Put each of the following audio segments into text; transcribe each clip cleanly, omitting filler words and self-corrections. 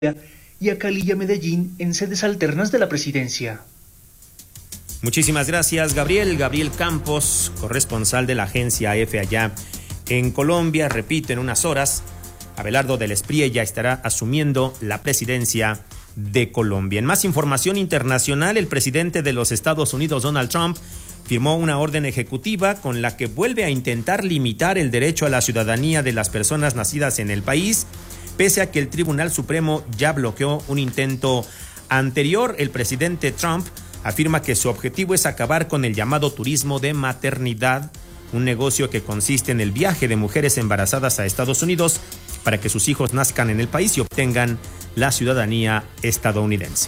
y a Cali y a Medellín en sedes alternas de la presidencia. Muchísimas gracias, Gabriel. Gabriel Campos, corresponsal de la agencia EFE allá en Colombia. Repito, en unas horas, Abelardo del Espriella estará asumiendo la presidencia de Colombia. En más información internacional, el presidente de los Estados Unidos, Donald Trump, firmó una orden ejecutiva con la que vuelve a intentar limitar el derecho a la ciudadanía de las personas nacidas en el país, pese a que el Tribunal Supremo ya bloqueó un intento anterior. El presidente Trump afirma que su objetivo es acabar con el llamado turismo de maternidad, un negocio que consiste en el viaje de mujeres embarazadas a Estados Unidos para que sus hijos nazcan en el país y obtengan la ciudadanía estadounidense.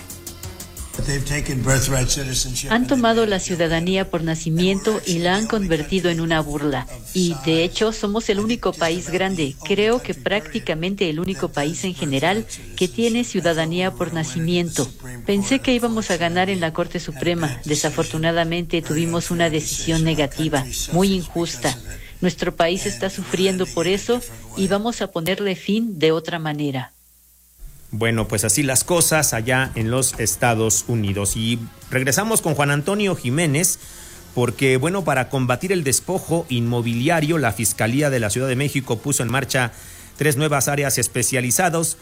Han tomado la ciudadanía por nacimiento y la han convertido en una burla. Y, de hecho, somos el único país grande, creo que prácticamente el único país en general, que tiene ciudadanía por nacimiento. Pensé que íbamos a ganar en la Corte Suprema. Desafortunadamente tuvimos una decisión negativa, muy injusta. Nuestro país está sufriendo por eso y vamos a ponerle fin de otra manera. Bueno, pues así las cosas allá en los Estados Unidos. Y regresamos con Juan Antonio Jiménez, porque, bueno, para combatir el despojo inmobiliario, la Fiscalía de la Ciudad de México puso en marcha 3 nuevas áreas especializadas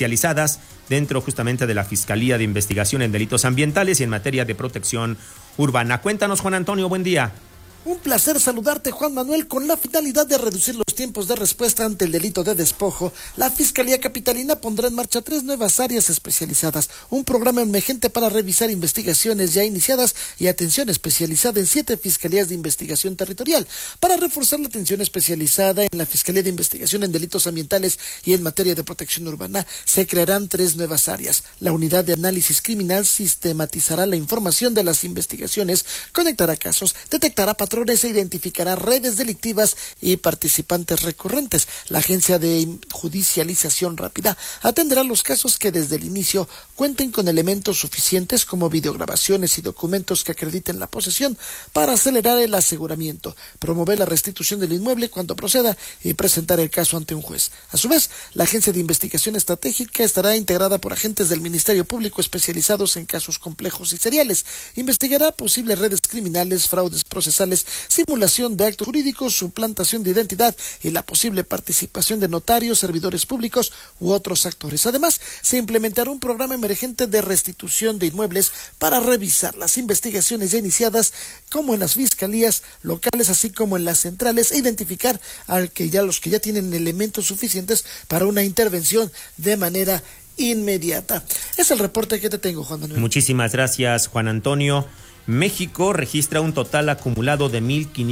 dentro justamente de la Fiscalía de Investigación en Delitos Ambientales y en materia de protección urbana. Cuéntanos, Juan Antonio, buen día. Un placer saludarte, Juan Manuel. Con la finalidad de reducir los tiempos de respuesta ante el delito de despojo, la Fiscalía Capitalina pondrá en marcha 3 nuevas áreas especializadas, un programa emergente para revisar investigaciones ya iniciadas y atención especializada en 7 fiscalías de investigación territorial. Para reforzar la atención especializada en la Fiscalía de Investigación en Delitos Ambientales y en materia de protección urbana, se crearán 3 nuevas áreas. La Unidad de Análisis Criminal sistematizará la información de las investigaciones, conectará casos, detectará patrones e identificará redes delictivas y participantes recurrentes. La Agencia de Judicialización Rápida atenderá los casos que desde el inicio cuenten con elementos suficientes como videograbaciones y documentos que acrediten la posesión para acelerar el aseguramiento, promover la restitución del inmueble cuando proceda y presentar el caso ante un juez. A su vez, la Agencia de Investigación Estratégica estará integrada por agentes del Ministerio Público especializados en casos complejos y seriales. Investigará posibles redes criminales, fraudes procesales, simulación de actos jurídicos, suplantación de identidad y la posible participación de notarios, servidores públicos u otros actores. Además, se implementará un programa emergente de restitución de inmuebles para revisar las investigaciones ya iniciadas, como en las fiscalías locales, así como en las centrales, e identificar los que ya tienen elementos suficientes para una intervención de manera inmediata. Es el reporte que te tengo, Juan Manuel. Muchísimas gracias, Juan Antonio. México registra un total acumulado de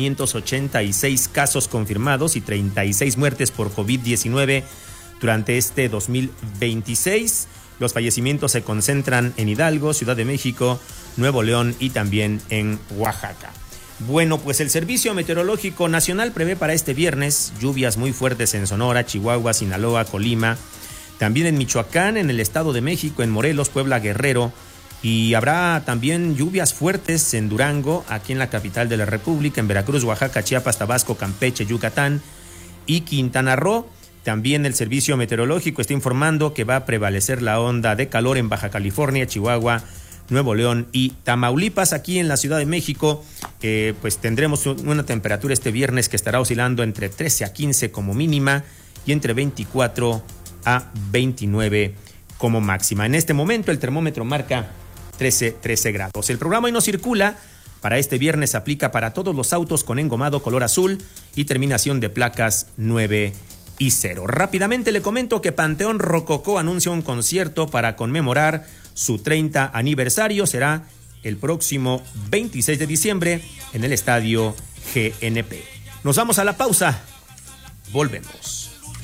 1,586 casos confirmados y 36 muertes por COVID-19 durante este 2026. Los fallecimientos se concentran en Hidalgo, Ciudad de México, Nuevo León y también en Oaxaca. Bueno, pues el Servicio Meteorológico Nacional prevé para este viernes lluvias muy fuertes en Sonora, Chihuahua, Sinaloa, Colima, también en Michoacán, en el Estado de México, en Morelos, Puebla, Guerrero. Y habrá también lluvias fuertes en Durango, aquí en la capital de la República, en Veracruz, Oaxaca, Chiapas, Tabasco, Campeche, Yucatán y Quintana Roo. También el Servicio Meteorológico está informando que va a prevalecer la onda de calor en Baja California, Chihuahua, Nuevo León y Tamaulipas. Aquí en la Ciudad de México, pues tendremos una temperatura este viernes que estará oscilando entre 13 a 15 como mínima y entre 24 a 29 como máxima. En este momento el termómetro marca 13 grados. El programa Hoy No Circula para este viernes aplica para todos los autos con engomado color azul y terminación de placas 9 y 0. Rápidamente le comento que Panteón Rococó anuncia un concierto para conmemorar su 30 aniversario. Será el próximo 26 de diciembre en el Estadio GNP. Nos vamos a la pausa. Volvemos.